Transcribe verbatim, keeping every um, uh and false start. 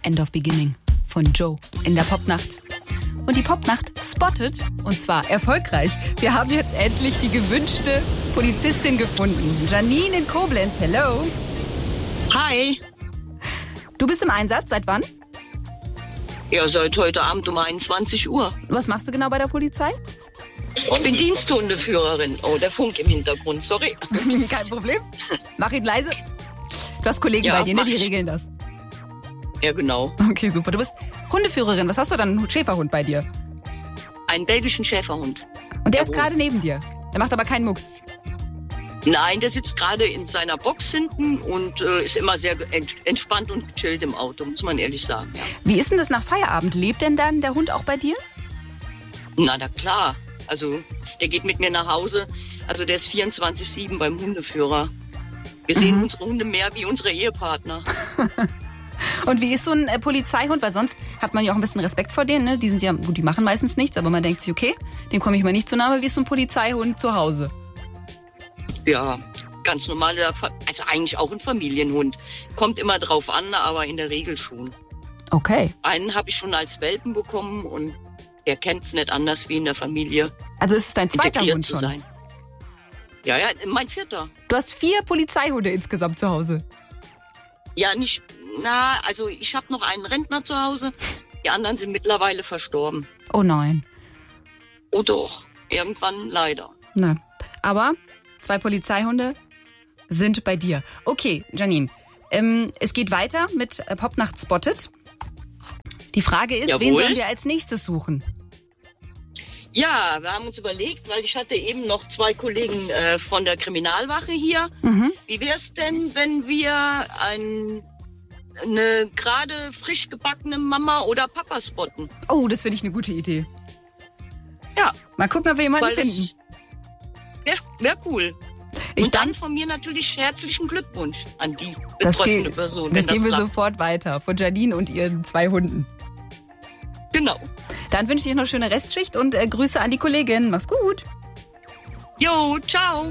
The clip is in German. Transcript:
End of Beginning von Joe in der Popnacht. Und die Popnacht spottet, und zwar erfolgreich. Wir haben jetzt endlich die gewünschte Polizistin gefunden. Janine in Koblenz, hello. Hi. Du bist im Einsatz, seit wann? Ja, seit heute Abend um einundzwanzig Uhr. Was machst du genau bei der Polizei? Ich bin Diensthundeführerin. Oh, der Funk im Hintergrund, sorry. Kein Problem. Mach ihn leise. Du hast Kollegen Ja, bei dir, ne? Die mach ich. regeln das. Ja, genau. Okay, super. Du bist Hundeführerin. Was hast du dann? Einen Schäferhund bei dir? Einen belgischen Schäferhund. Und der ist Jawohl. gerade neben dir. Der macht aber keinen Mucks. Nein, der sitzt gerade in seiner Box hinten und äh, ist immer sehr ent- entspannt und gechillt im Auto, muss man ehrlich sagen. Ja. Wie ist denn das nach Feierabend? Lebt denn dann der Hund auch bei dir? Na, na klar. Also, der geht mit mir nach Hause. Also, der ist vierundzwanzig sieben beim Hundeführer. Wir sehen Mhm. unsere Hunde mehr wie unsere Ehepartner. Und wie ist so ein äh, Polizeihund? Weil sonst hat man ja auch ein bisschen Respekt vor denen. Ne? Die sind ja, gut, die machen meistens nichts, aber man denkt sich, okay, dem komme ich mal nicht zu nahe. Wie ist so ein Polizeihund zu Hause? Ja, ganz normaler, Fa- also eigentlich auch ein Familienhund. Kommt immer drauf an, aber in der Regel schon. Okay. Einen habe ich schon als Welpen bekommen und der kennt es nicht anders wie in der Familie Also ist es dein zweiter integriert Hund zu schon? sein. Ja, ja, mein vierter. Du hast vier Polizeihunde insgesamt zu Hause. Ja, nicht, na, also ich habe noch einen Rentner zu Hause. Die anderen sind mittlerweile verstorben. Oh nein. Oh doch, irgendwann leider. Nein. Aber zwei Polizeihunde sind bei dir. Okay, Janine. Ähm, es geht weiter mit äh, Popnacht Spotted. Die Frage ist, wen Jawohl. sollen wir als nächstes suchen? Ja, wir haben uns überlegt, weil ich hatte eben noch zwei Kollegen äh, von der Kriminalwache hier. Mhm. Wie wär's denn, wenn wir ein, eine gerade frisch gebackene Mama oder Papa spotten? Oh, das finde ich eine gute Idee. Ja, Mal gucken, ob wir jemanden weil finden. das wäre wär cool. Ich Und dann danke. von mir natürlich herzlichen Glückwunsch an die Das, betreffende ge Person. das wenn geben wir klappt. sofort weiter. Von Janine und ihren zwei Hunden. Genau. Dann wünsche ich dir noch schöne Restschicht und äh, Grüße an die Kollegin. Mach's gut. Jo, ciao.